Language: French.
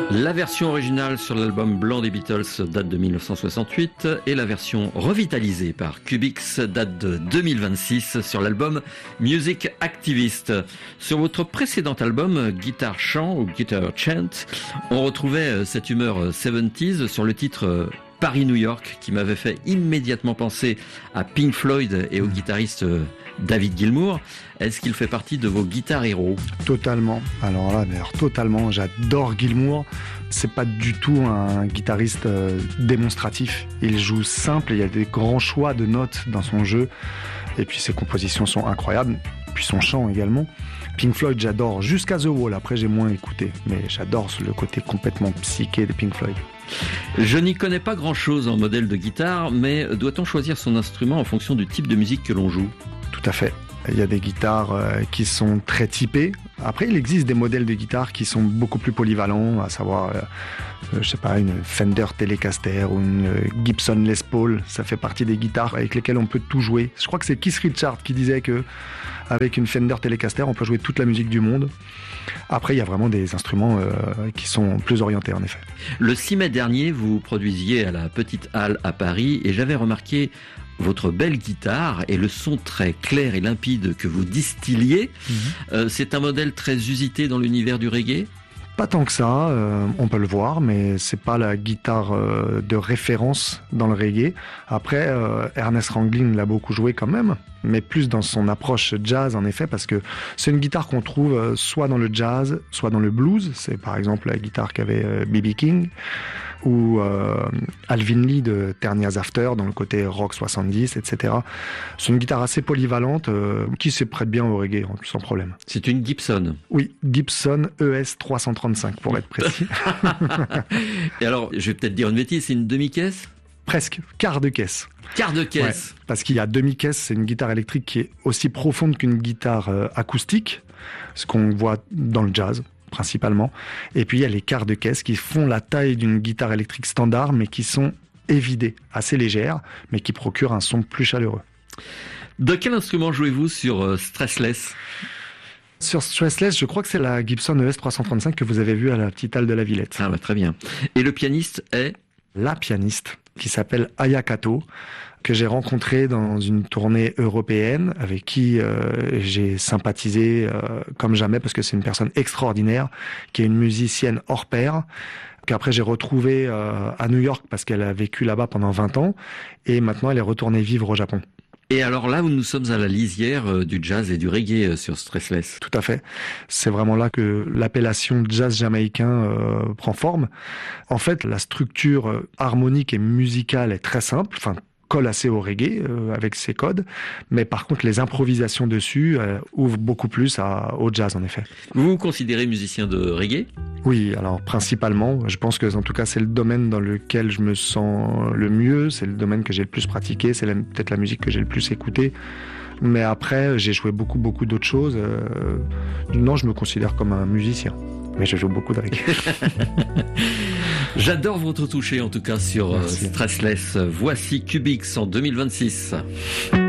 La version originale sur l'album blanc des Beatles date de 1968 et la version revitalisée par Cubix date de 2026 sur l'album Music Activist. Sur votre précédent album, Guitar Chant ou Guitar Chant, on retrouvait cette humeur 70s sur le titre Paris-New York qui m'avait fait immédiatement penser à Pink Floyd et au guitariste David Gilmour. Est-ce qu'il fait partie de vos guitar héros ? Totalement. Alors là, d'ailleurs, totalement. J'adore Gilmour. C'est pas du tout un guitariste démonstratif. Il joue simple, il y a des grands choix de notes dans son jeu. Et puis ses compositions sont incroyables. Puis son chant également. Pink Floyd, j'adore jusqu'à The Wall. Après, j'ai moins écouté. Mais j'adore le côté complètement psyché de Pink Floyd. Je n'y connais pas grand-chose en modèle de guitare, mais doit-on choisir son instrument en fonction du type de musique que l'on joue ? Tout à fait. Il y a des guitares qui sont très typées. Après, il existe des modèles de guitares qui sont beaucoup plus polyvalents, à savoir, je sais pas, une Fender Telecaster ou une Gibson Les Paul. Ça fait partie des guitares avec lesquelles on peut tout jouer. Je crois que c'est Keith Richards qui disait que avec une Fender Telecaster, on peut jouer toute la musique du monde. Après, il y a vraiment des instruments qui sont plus orientés, en effet. Le 6 mai dernier, vous produisiez à la Petite Halle à Paris et j'avais remarqué votre belle guitare et le son très clair et limpide que vous distilliez. C'est un modèle très usité dans l'univers du reggae ? Pas tant que ça, on peut le voir, mais c'est pas la guitare de référence dans le reggae. Après, Ernest Ranglin l'a beaucoup joué quand même, mais plus dans son approche jazz en effet, parce que c'est une guitare qu'on trouve soit dans le jazz, soit dans le blues. C'est par exemple la guitare qu'avait B.B. King, ou Alvin Lee de Ternia's After dans le côté rock 70, etc. C'est une guitare assez polyvalente qui se prête bien au reggae sans problème. C'est une Gibson. Oui, Gibson ES 335 pour être précis. Et alors, je vais peut-être dire une bêtise, c'est une demi-caisse ? Presque, quart de caisse. Quart de caisse. Ouais, parce qu'il y a demi-caisse, c'est une guitare électrique qui est aussi profonde qu'une guitare acoustique, ce qu'on voit dans le jazz principalement. Et puis il y a les quarts de caisse qui font la taille d'une guitare électrique standard, mais qui sont évidées, assez légères, mais qui procurent un son plus chaleureux. De quel instrument jouez-vous sur Stressless ? Sur Stressless, je crois que c'est la Gibson ES 335 que vous avez vue à la Petite Halle de la Villette. Ah bah très bien. Et le pianiste est ? La pianiste, qui s'appelle Aya Kato, que j'ai rencontrée dans une tournée européenne, avec qui j'ai sympathisé comme jamais, parce que c'est une personne extraordinaire, qui est une musicienne hors pair, qu'après j'ai retrouvée à New York, parce qu'elle a vécu là-bas pendant 20 ans, et maintenant elle est retournée vivre au Japon. Et alors là, nous sommes à la lisière du jazz et du reggae sur Stressless. Tout à fait. C'est vraiment là que l'appellation jazz jamaïcain prend forme. En fait, la structure harmonique et musicale est très simple, colle assez au reggae avec ses codes, mais par contre les improvisations dessus ouvrent beaucoup plus au jazz en effet. Vous vous considérez musicien de reggae ? Oui, alors principalement, je pense que en tout cas c'est le domaine dans lequel je me sens le mieux, c'est le domaine que j'ai le plus pratiqué, c'est peut-être la musique que j'ai le plus écoutée. Mais après, j'ai joué beaucoup d'autres choses. Non, je me considère comme un musicien. Mais je joue beaucoup de reggae. J'adore votre toucher en tout cas sur Stressless. Voici Cubix en 2026.